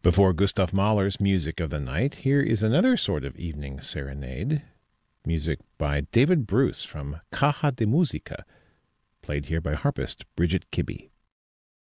Before Gustav Mahler's Music of the Night, here is another sort of evening serenade, music by David Bruce from Caja de Musica, played here by harpist Bridget Kibbe.